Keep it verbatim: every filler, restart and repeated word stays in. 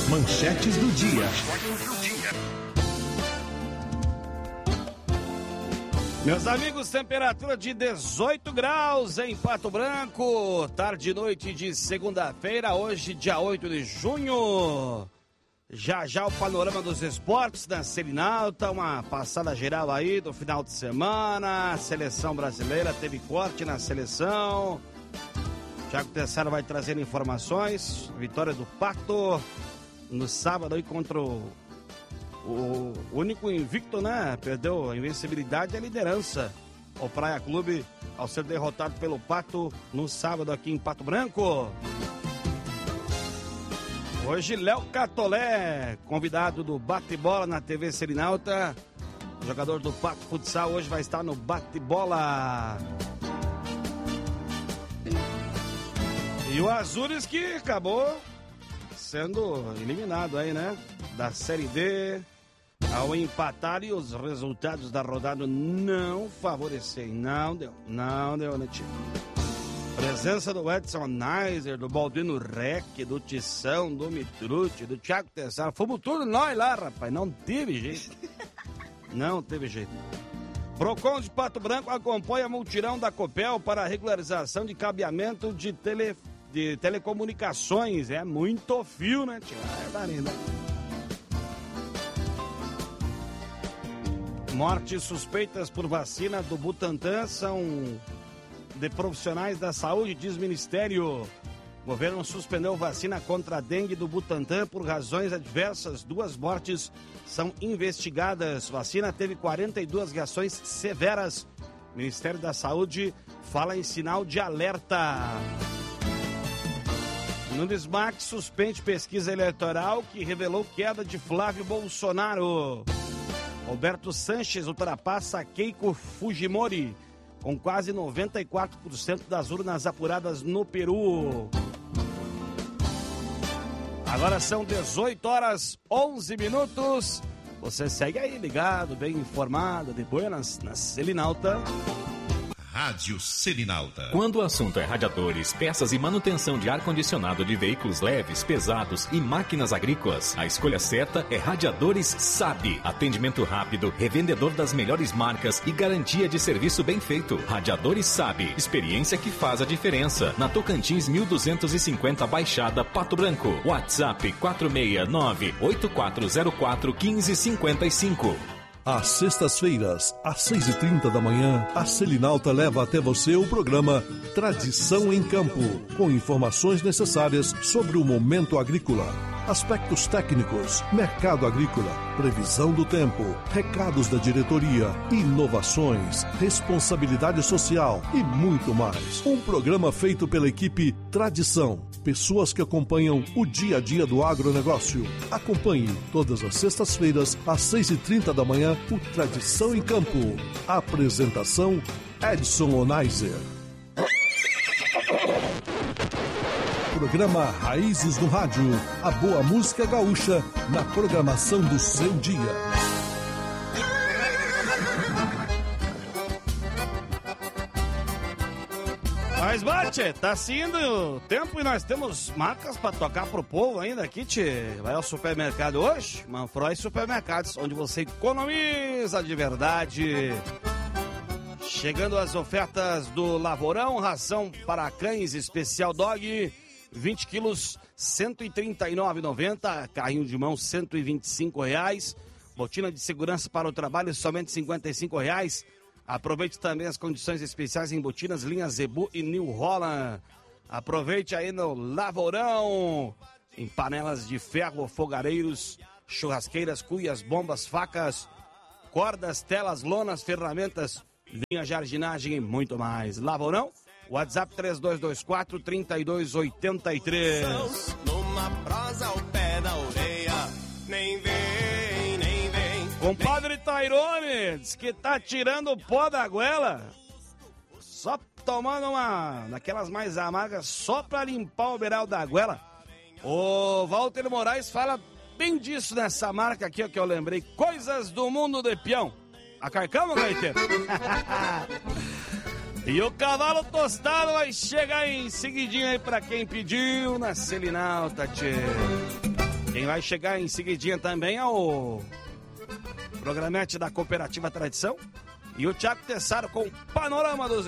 Manchetes do dia. Meus amigos, temperatura de dezoito graus em Pato Branco, tarde e noite de segunda-feira, hoje dia oito de junho. Já já o panorama dos esportes da Selinalta, uma passada geral aí do final de semana. A seleção brasileira teve corte na seleção. Thiago Tessaro vai trazer informações. Vitória do Pato no sábado aí contra o, o único invicto, né? Perdeu a invencibilidade e a liderança. O Praia Clube ao ser derrotado pelo Pato no sábado aqui em Pato Branco. Hoje, Léo Catolé, convidado do Bate-Bola na T V Selinalta. O jogador do Pato Futsal hoje vai estar no Bate-Bola. E o Azures que acabou sendo eliminado aí, né? Da Série D. Ao empatar e os resultados da rodada não favorecem. Não deu, não deu, né, time? Presença do Edson Neiser, do Baldino Rec, do Tição, do Mitrute, do Thiago Tessaro. Fomos todos nós lá, rapaz. Não teve jeito. Não teve jeito. Procon de Pato Branco acompanha multirão da Copel para a regularização de cabeamento de, tele, de telecomunicações. É muito fio, né, tio? É darinda. Mortes suspeitas por vacina do Butantan são de profissionais da saúde, diz Ministério. O governo suspendeu vacina contra a dengue do Butantan por razões adversas. Duas mortes são investigadas. Vacina teve quarenta e duas reações severas. O Ministério da Saúde fala em sinal de alerta. Nunes Marques suspende pesquisa eleitoral que revelou queda de Flávio Bolsonaro. Roberto Sanches ultrapassa Keiko Fujimori com quase noventa e quatro por cento das urnas apuradas no Peru. Agora são dezoito horas, onze minutos. Você segue aí ligado, bem informado, de buenas, na Selinalta. Rádio Selinalta. Quando o assunto é radiadores, peças e manutenção de ar-condicionado de veículos leves, pesados e máquinas agrícolas, a escolha certa é Radiadores Sabe. Atendimento rápido, revendedor das melhores marcas e garantia de serviço bem feito. Radiadores Sabe. Experiência que faz a diferença. Na Tocantins mil duzentos e cinquenta Baixada, Pato Branco. WhatsApp quatro seis nove, oito quatro zero quatro, um cinco cinco cinco. Às sextas-feiras, às seis e trinta da manhã, a Selinalta leva até você o programa Tradição em Campo, com informações necessárias sobre o momento agrícola, aspectos técnicos, mercado agrícola, previsão do tempo, recados da diretoria, inovações, responsabilidade social e muito mais. Um programa feito pela equipe Tradição, pessoas que acompanham o dia a dia do agronegócio. Acompanhe todas as sextas-feiras, às seis e trinta da manhã, o Tradição em Campo. Apresentação, Edson Onaiser. Programa Raízes do Rádio. A boa música gaúcha na programação do seu dia. Mas, bate, tá saindo o tempo e nós temos marcas pra tocar pro povo ainda aqui, tchê. Vai ao supermercado hoje? Manfroy Supermercados, onde você economiza de verdade. Chegando as ofertas do Lavourão, ração para cães especial dog, vinte quilos, cento e trinta e nove reais e noventa centavos, carrinho de mão, cento e vinte e cinco reais, botina de segurança para o trabalho, somente cinquenta e cinco reais. Aproveite também as condições especiais em botinas, linha Zebu e New Holland. Aproveite aí no Lavourão, em panelas de ferro, fogareiros, churrasqueiras, cuias, bombas, facas, cordas, telas, lonas, ferramentas, linha jardinagem e muito mais. Lavourão, WhatsApp três dois dois quatro, três dois oito três. Numa prosa ao pé da orelha, nem vem, nem vem. Compadre Tairone, diz que tá tirando o pó da goela, só tomando uma daquelas mais amargas, só pra limpar o beiral da goela. O Walter Moraes fala bem disso nessa marca aqui, ó, que eu lembrei, Coisas do Mundo de Peão. Acarcamos, gaiteiro? E o cavalo tostado vai chegar em seguidinho aí pra quem pediu na Selinalta, tchê. Quem vai chegar em seguidinha também é o programete da Cooperativa Tradição e o Thiago Tessaro com o Panorama dos